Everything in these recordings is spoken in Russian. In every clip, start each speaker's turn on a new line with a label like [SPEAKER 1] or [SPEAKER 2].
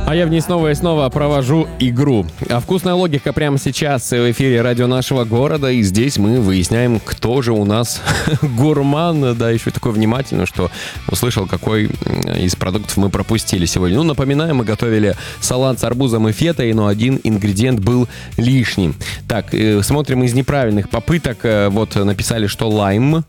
[SPEAKER 1] А я в ней снова и снова провожу игру. А «Вкусная логика» прямо сейчас в эфире радио нашего города. И здесь мы выясняем, кто же у нас гурман. Да, еще такой внимательный, что услышал, какой из продуктов мы пропустили сегодня. Ну, напоминаем, мы готовили салат с арбузом и фетой, но один ингредиент был лишним. Так, смотрим из неправильных попыток. Вот написали, что лайм.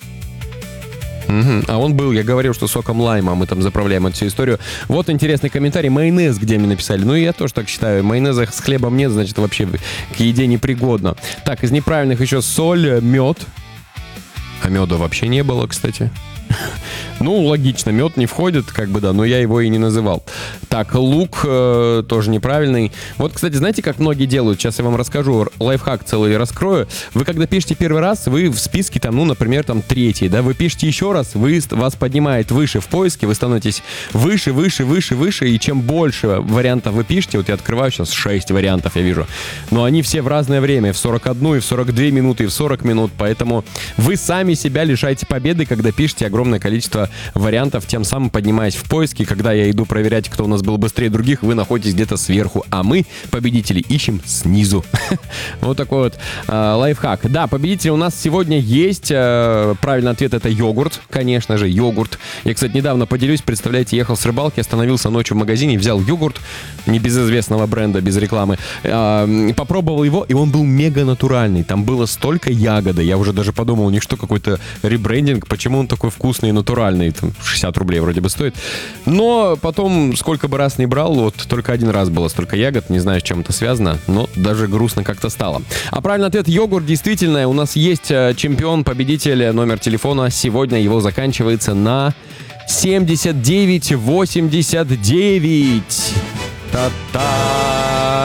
[SPEAKER 1] А он был, я говорил, что соком лайма, мы там заправляем эту всю историю. Вот интересный комментарий, майонез, где мне написали. Ну, я тоже так считаю, майонеза с хлебом нет, значит, вообще к еде непригодно. Так, из неправильных еще соль, мед. А меда вообще не было, кстати. Ну, логично, мед не входит, как бы, да, но я его и не называл. Так, лук тоже неправильный. Вот, кстати, знаете, как многие делают? Сейчас я вам расскажу, лайфхак целый раскрою. Вы, когда пишете первый раз, вы в списке, там, ну, например, там, третий, да, вы пишете еще раз, вас поднимает выше в поиске, вы становитесь выше, и чем больше вариантов вы пишете, вот я открываю сейчас 6 вариантов, я вижу, но они все в разное время, в 41, и в 42 минуты, и в 40 минут, поэтому вы сами себя лишаете победы, когда пишете огромное количество вариантов, тем самым поднимаясь в поиске. Когда я иду проверять, кто у нас был быстрее других, вы находитесь где-то сверху, а мы, победителей, ищем снизу. Вот такой вот лайфхак. Да, победители у нас сегодня есть. Правильный ответ — это йогурт. Конечно же, йогурт. Я, кстати, недавно поделюсь. Представляете, ехал с рыбалки, остановился ночью в магазине, взял йогурт небезызвестного бренда, без рекламы. Попробовал его, и он был мега натуральный. Там было столько ягоды. Я уже даже подумал, у них что, какой-то ребрендинг? Почему он такой вкусный и натуральный? Там 60 рублей вроде бы стоит. Но потом, сколько бы раз не брал, вот только один раз было столько ягод. Не знаю, с чем это связано, но даже грустно как-то стало. А правильный ответ — йогурт. Действительно, у нас есть чемпион, победитель. Номер телефона сегодня его заканчивается на 7989. Та-та.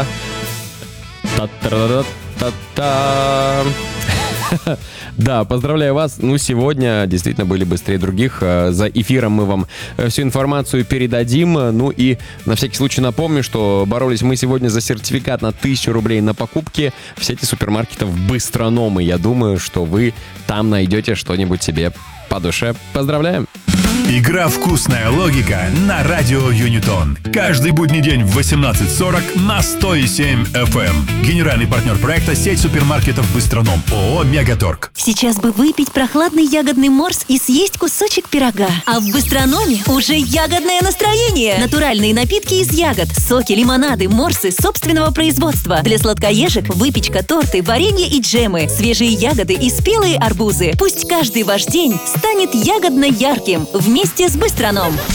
[SPEAKER 1] Та-та-та-та-та. Да, поздравляю вас. Ну, сегодня действительно были быстрее других. За эфиром мы вам всю информацию передадим. Ну и на всякий случай напомню, что боролись мы сегодня за сертификат на 1000 рублей на покупки в сети супермаркетов «Быстрономы». Я думаю, что вы там найдете что-нибудь себе по душе. Поздравляем!
[SPEAKER 2] Игра «Вкусная логика» на радио Юнитон. Каждый будний день в 18:40 на 107 FM. Генеральный партнер проекта — сеть супермаркетов «Быстроном». ООО «Мегаторг».
[SPEAKER 3] Сейчас бы выпить прохладный ягодный морс и съесть кусочек пирога. А в «Быстрономе» уже ягодное настроение. Натуральные напитки из ягод, соки, лимонады, морсы собственного производства. Для сладкоежек выпечка, торты, варенье и джемы, свежие ягоды и спелые арбузы. Пусть каждый ваш день станет ягодно-ярким вместе с «Быстроном».